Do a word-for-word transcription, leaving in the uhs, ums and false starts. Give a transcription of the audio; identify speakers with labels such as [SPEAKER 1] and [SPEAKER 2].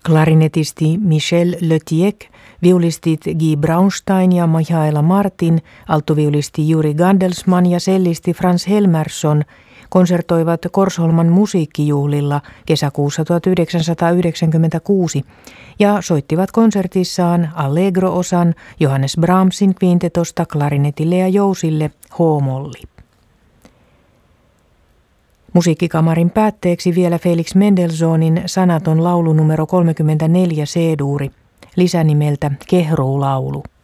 [SPEAKER 1] Klarinetisti Michel Letiec, viulistit Guy Braunstein ja Michaela Martin, alttoviulisti Juri Gandelsman ja cellisti Frans Helmersson konsertoivat Korsholman musiikkijuhlilla kesäkuussa tuhatyhdeksänsataayhdeksänkymmentäkuusi ja soittivat konsertissaan Allegro-osan Johannes Brahmsin kvintetosta klarinetille ja jousille H-molli. Musiikkikamarin päätteeksi vielä Felix Mendelssohnin sanaton laulu numero kolmekymmentäneljä C-duuri, lisänimeltä Kehruulaulu.